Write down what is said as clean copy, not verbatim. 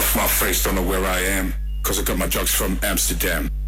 My face don't know where I am, cause I got my drugs from Amsterdam.